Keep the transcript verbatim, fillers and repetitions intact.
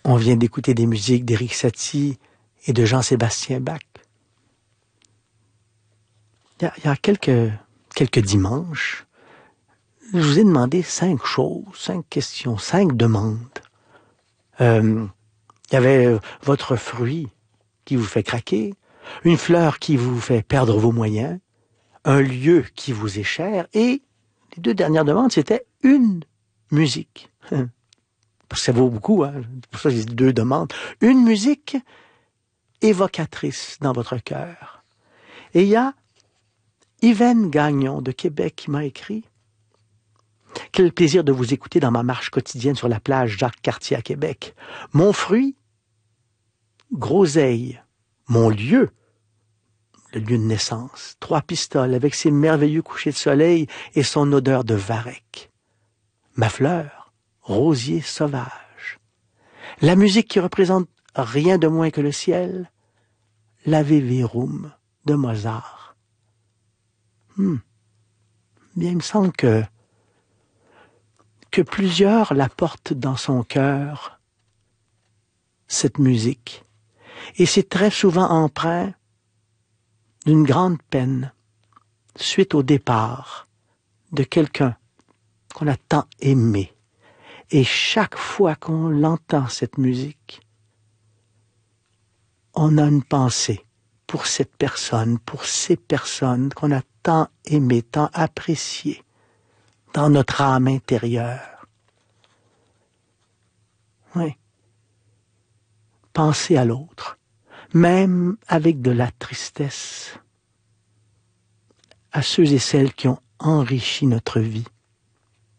On vient d'écouter des musiques d'Éric Satie et de Jean-Sébastien Bach. Il y a, il y a quelques, quelques dimanches, je vous ai demandé cinq choses, cinq questions, cinq demandes. Euh, il y avait votre fruit qui vous fait craquer, une fleur qui vous fait perdre vos moyens, un lieu qui vous est cher, et les deux dernières demandes, c'était une musique. Parce que ça vaut beaucoup, hein? Pour ça, j'ai deux demandes. Une musique évocatrice dans votre cœur. Et il y a Yvaine Gagnon de Québec qui m'a écrit « Quel plaisir de vous écouter dans ma marche quotidienne sur la plage Jacques-Cartier à Québec. Mon fruit, groseille. Mon lieu, le lieu de naissance. Trois pistoles avec ses merveilleux couchers de soleil et son odeur de varech. Ma fleur, rosier sauvage. La musique qui représente rien de moins que le ciel, l'Ave Verum de Mozart. Hmm. Bien, il me semble que, que plusieurs la portent dans son cœur, cette musique. Et c'est très souvent empreint d'une grande peine suite au départ de quelqu'un qu'on a tant aimé. Et chaque fois qu'on l'entend, cette musique, on a une pensée pour cette personne, pour ces personnes qu'on a tant aimées, tant appréciées dans notre âme intérieure. Oui. Penser à l'autre, même avec de la tristesse, à ceux et celles qui ont enrichi notre vie.